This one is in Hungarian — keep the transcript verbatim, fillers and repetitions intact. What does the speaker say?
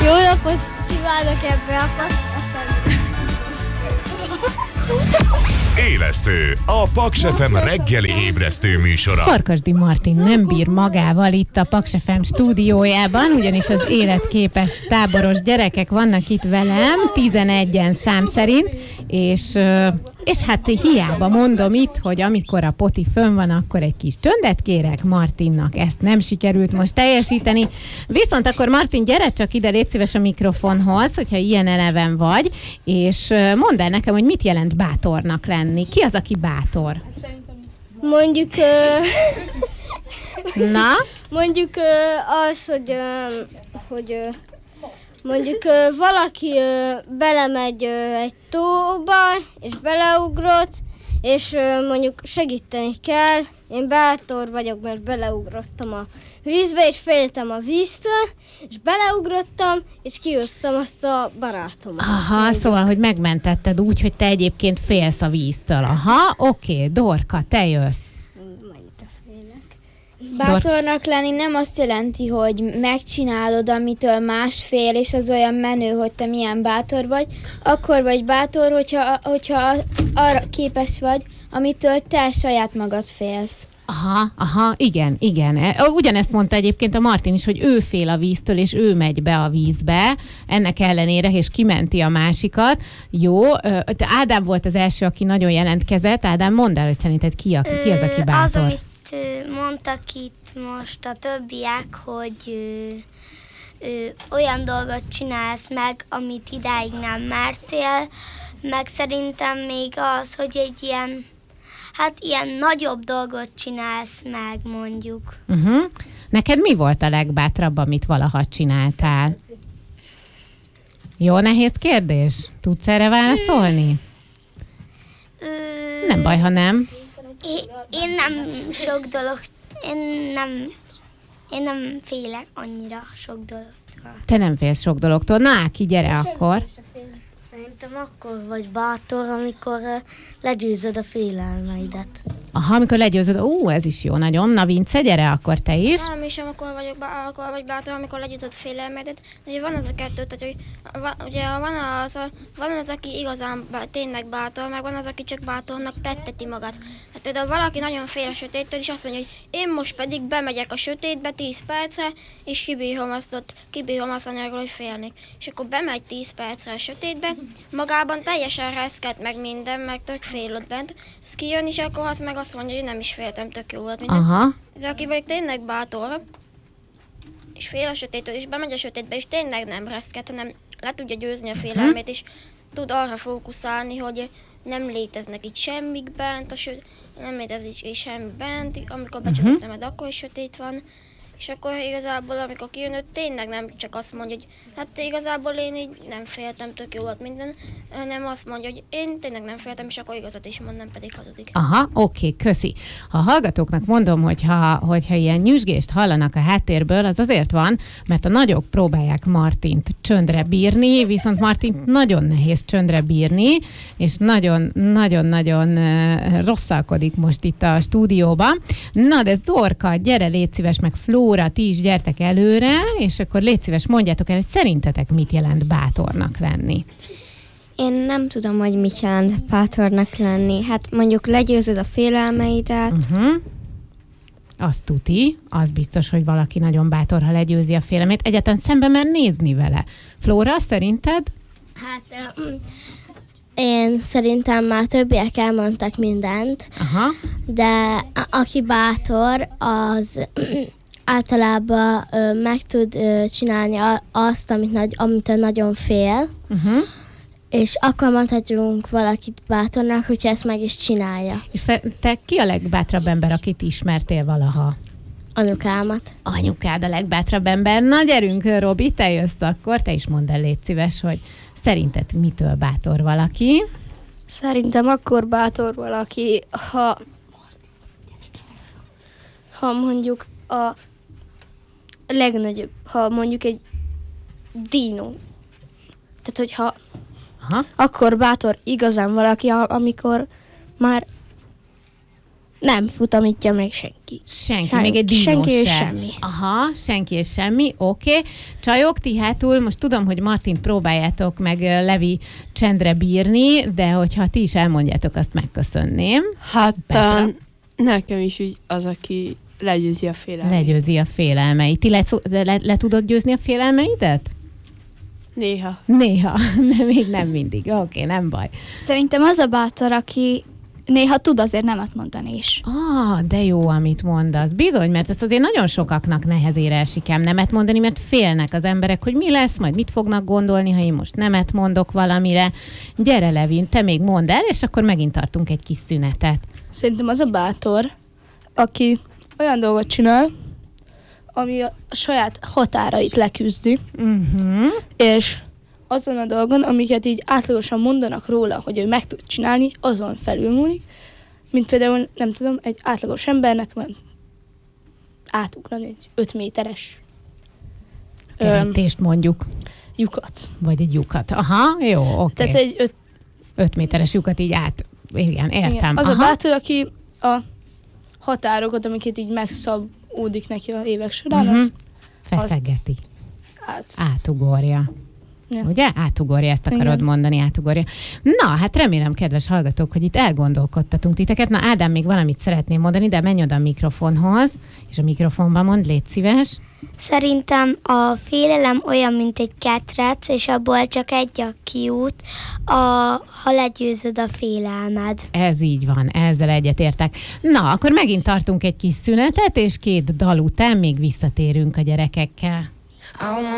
Jó napot kívánok ebbe a podcastban! Élesztő, a Paks ef em reggeli ébresztő műsora. Farkasdi Martin nem bír magával itt a Paks ef em stúdiójában, ugyanis az életképes táboros gyerekek vannak itt velem, tizenegyen szám szerint, és, és hát hiába mondom itt, hogy amikor a poti fönn van, akkor egy kis csöndet kérek Martinnak, ezt nem sikerült most teljesíteni. Viszont akkor Martin, gyere csak ide, légy szíves a mikrofonhoz, hogyha ilyen eleven vagy, és mondd el nekem, hogy mit jelent bátornak lenni. Ki az, aki bátor? Mondjuk... Na? Mondjuk az, hogy... hogy mondjuk valaki belemegy egy tóba, és beleugrott, és mondjuk segíteni kell. Én bátor vagyok, mert beleugrottam a vízbe, és féltem a víztől, és beleugrottam, és kihoztam azt a barátomat. Aha, mondjuk. Szóval, hogy megmentetted úgy, hogy te egyébként félsz a víztől. Aha, oké, Dorka, te jössz. Bátornak lenni nem azt jelenti, hogy megcsinálod, amitől más fél, és az olyan menő, hogy te milyen bátor vagy. Akkor vagy bátor, hogyha, hogyha arra képes vagy, amitől te saját magad félsz. Aha, aha, igen, igen. Ugyanezt mondta egyébként a Martin is, hogy ő fél a víztől, és ő megy be a vízbe, ennek ellenére, és kimenti a másikat. Jó, Ádám volt az első, aki nagyon jelentkezett. Ádám, mondd el, hogy szerinted ki, aki, ki az, aki bátor? Az, amit mondtak itt most a többiek, hogy ö, ö, olyan dolgot csinálsz meg, amit idáig nem mertél, meg szerintem még az, hogy egy ilyen, hát ilyen nagyobb dolgot csinálsz meg, mondjuk. Uh-huh. Neked mi volt a legbátrabb, amit valaha csináltál? Jó, nehéz kérdés? Tudsz erre válaszolni? Ö, nem baj, ha nem. Én, én nem sok dolog, én nem, én nem félek annyira sok dologtól. Te nem félsz sok dologtól. Na, Áki, gyere akkor. Szerintem akkor vagy bátor, amikor uh, legyőzöd a félelmeidet. Aha, amikor legyőzöd. Ú, ez is jó nagyon. Na, Vince, gyere akkor te is. Nem is, amikor vagyok bá- akkor vagy bátor, amikor legyőzöd a félelmeidet. Ugye van az a kettő, tehát hogy van, ugye van az, a, van az, aki igazán bá- tényleg bátor, meg van az, aki csak bátornak tetteti magát. Hát például valaki nagyon fél a sötéttől, és azt mondja, hogy én most pedig bemegyek a sötétbe tíz percre, és kibírom azt ott, kibírom azt anyagról, hogy félnék. És akkor bemegy tíz percre a sötétbe, magában teljesen reszket meg minden, meg tök fél ott bent. Ez kijön, és akkor az meg azt mondja, hogy nem is féltem, tök jó volt minden. Aha. De aki vagy tényleg bátor, és fél a sötéttől, és bemegy a sötétbe, és tényleg nem reszket, hanem le tudja győzni a félelmét, és tud arra fókuszálni, hogy nem léteznek itt semmik bent, a sö- nem létezik itt semmi bent, amikor becsukod a szemed, akkor is sötét van. És akkor igazából, amikor kijön, ő tényleg nem csak azt mondja, hogy hát igazából én így nem féltem, tök jó volt minden, hanem azt mondja, hogy én tényleg nem féltem, és akkor igazat is mond, nem pedig hazudik. Aha, oké, köszi. A hallgatóknak mondom, hogyha, hogyha ilyen nyüzsgést hallanak a háttérből, az azért van, mert a nagyok próbálják Martint csöndre bírni, viszont Martint nagyon nehéz csöndre bírni, és nagyon-nagyon-nagyon rosszalkodik most itt a stúdióban. Na, de Zorka, gyere, légy szíves, meg Flóra, ti is gyertek előre, és akkor légy szíves, mondjátok el, hogy szerintetek mit jelent bátornak lenni? Én nem tudom, hogy mit jelent bátornak lenni. Hát mondjuk legyőzöd a félelmeidet. Uh-huh. Azt tuti, az biztos, hogy valaki nagyon bátor, ha legyőzi a félelmét. Egyáltalán szembe mer nézni vele. Flóra, szerinted? Hát én szerintem már többiek elmondtak mindent, Aha. de a- aki bátor, az általában ö, meg tud ö, csinálni a- azt, amit, nagy, amit nagyon fél, Uh-huh. és akkor mondhatjunk valakit bátornak, hogyha ezt meg is csinálja. És te, te ki a legbátrabb ember, akit ismertél valaha? Anyukámat. Anyukád a legbátrabb ember. Na gyerünk, Robi, te jössz akkor, te is mondd el, légy szíves, hogy szerinted mitől bátor valaki? Szerintem akkor bátor valaki, ha, ha mondjuk a legnagyobb, ha mondjuk egy dino. Tehát, hogyha Aha. akkor bátor igazán valaki, amikor már Nem futamítja meg senki. Senki, Senki, még egy dínó senki és sem. semmi. Aha, senki és semmi, oké. Okay. Csajok, ti hátul, most tudom, hogy Martint próbáljátok meg ö, Levi csendre bírni, de hogyha ti is elmondjátok, azt megköszönném. Hát Petra? uh, nekem is úgy az, aki legyőzi a félelmét. Legyőzi a félelmeit. Ti le, le, le tudod győzni a félelmeidet? Néha. Néha, de még nem mindig. Oké, okay, nem baj. Szerintem az a bátor, aki néha tud azért nemet mondani is. Ah, de jó, amit mondasz. Bizony, mert ezt azért nagyon sokaknak nehezére esik ám nemet mondani, mert félnek az emberek, hogy mi lesz, majd mit fognak gondolni, ha én most nemet mondok valamire. Gyere, Levin, te még mondd el, és akkor megint tartunk egy kis szünetet. Szerintem az a bátor, aki olyan dolgot csinál, ami a saját határait leküzdi, Uh-huh. és azon a dolgon, amiket így átlagosan mondanak róla, hogy ő meg tud csinálni, azon felülmúlik, mint például, nem tudom, egy átlagos embernek nem átugrani egy öt méteres Kerítést mondjuk. lyukat. Vagy egy lyukat. Aha, jó, oké. Okay. Tehát egy öt, Öt méteres lyukat így át. Igen, értem. igen, az Aha. a bátor, aki a határokat, amiket így megszabódik neki a évek során, Uh-huh. azt Feszegeti. át. Átugorja. Ja. Ugye? Átugorja, ezt akarod Igen. mondani, átugorja. Na, hát remélem, kedves hallgatók, hogy itt elgondolkodtatunk titeket. Na, Ádám, még valamit szeretném mondani, de menj oda a mikrofonhoz, és a mikrofonba mondd, légy szíves. Szerintem a félelem olyan, mint egy ketrec, és abból csak egy a kiút, a, ha legyőzöd a félelmed. Ez így van, ezzel egyetértek. Na, akkor megint tartunk egy kis szünetet, és két dal után még visszatérünk a gyerekekkel.